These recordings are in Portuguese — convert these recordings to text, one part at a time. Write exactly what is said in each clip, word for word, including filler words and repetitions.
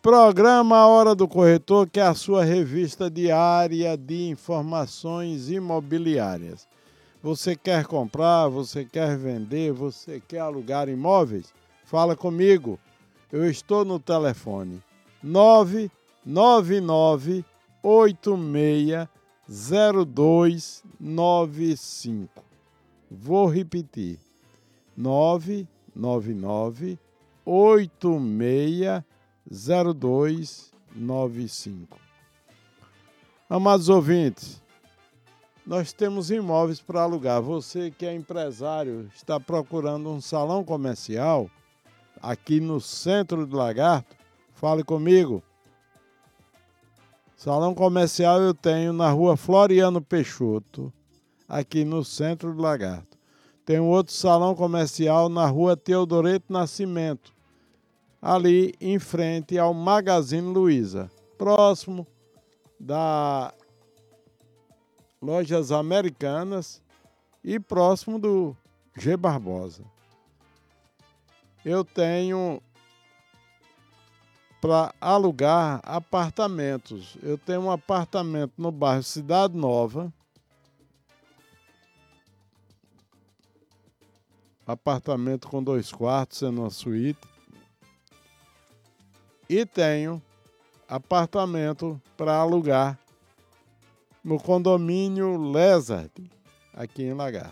Programa Hora do Corretor, que é a sua revista diária de informações imobiliárias. Você quer comprar, você quer vender, você quer alugar imóveis? Fala comigo. Eu estou no telefone nove nove nove oito seis zero dois nove cinco. Vou repetir. nove nove nove oito seis zero dois nove cinco. Amados ouvintes, nós temos imóveis para alugar. Você que é empresário, está procurando um salão comercial aqui no centro do Lagarto, fale comigo. Salão comercial eu tenho na rua Floriano Peixoto, aqui no centro do Lagarto. Tem um outro salão comercial na rua Teodoreto Nascimento, ali em frente ao Magazine Luiza, próximo da Lojas Americanas e próximo do G Barbosa. Eu tenho para alugar apartamentos. Eu tenho um apartamento no bairro Cidade Nova, apartamento com dois quartos, sendo uma suíte. E tenho apartamento para alugar no condomínio Lezard, aqui em Lagarto.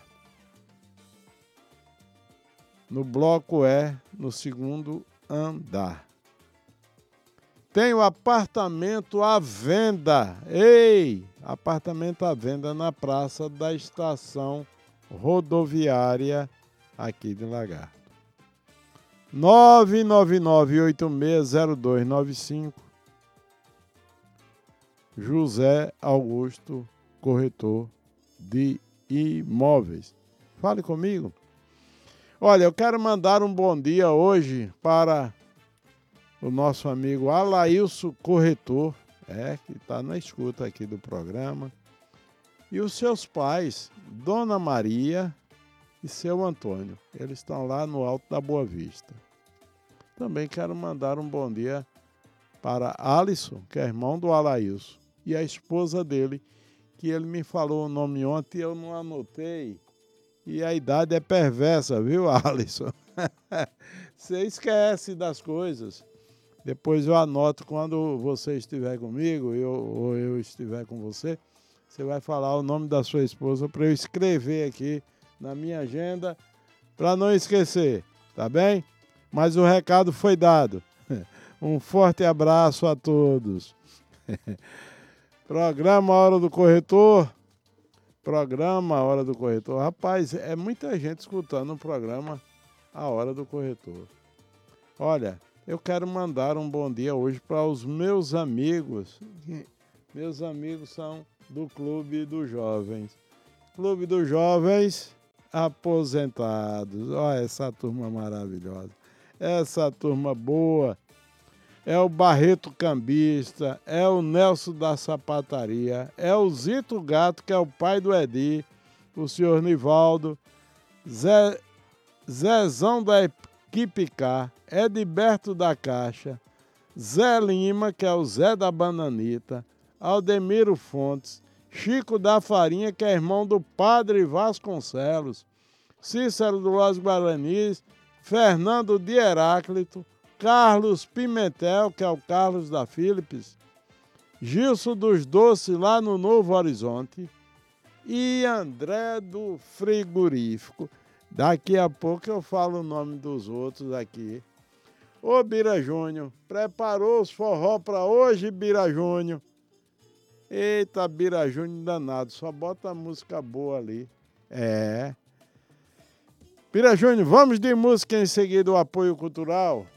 No bloco E, no segundo andar. Tenho apartamento à venda. Ei! Apartamento à venda na Praça da Estação Rodoviária, aqui de Lagarto. nove nove nove oito seis zero dois nove cinco. José Augusto, corretor de imóveis. Fale comigo. Olha, eu quero mandar um bom dia hoje para o nosso amigo Alailson Corretor, é, que está na escuta aqui do programa, e os seus pais, Dona Maria e seu Antônio. Eles estão lá no Alto da Boa Vista. Também quero mandar um bom dia para Alisson, que é irmão do Alailson, e a esposa dele, que ele me falou o nome ontem e eu não anotei. E a idade é perversa, viu, Alisson? Você esquece das coisas. Depois eu anoto quando você estiver comigo eu, ou eu estiver com você. Você vai falar o nome da sua esposa para eu escrever aqui na minha agenda para não esquecer, tá bem? Mas o recado foi dado. Um forte abraço a todos. Programa Hora do Corretor. Programa Hora do Corretor. Rapaz, é muita gente escutando o programa A Hora do Corretor. Olha, eu quero mandar um bom dia hoje para os meus amigos. Meus amigos são do Clube dos Jovens. Clube dos Jovens Aposentados. Olha essa turma maravilhosa. Essa turma boa. É o Barreto Cambista, é o Nelson da Sapataria, é o Zito Gato, que é o pai do Edi, o senhor Nivaldo, Zé, Zezão da Equipe K, Edberto da Caixa, Zé Lima, que é o Zé da Bananita, Aldemiro Fontes, Chico da Farinha, que é irmão do Padre Vasconcelos, Cícero do Los Guaranis, Fernando de Heráclito, Carlos Pimentel, que é o Carlos da Philips, Gilson dos Doces, lá no Novo Horizonte, e André do Frigorífico. Daqui a pouco eu falo o nome dos outros aqui. Ô Bira Júnior, preparou os forró para hoje, Bira Júnior? Eita, Bira Júnior danado, só bota música boa ali. É. Bira Júnior, vamos de música em seguida, o apoio cultural.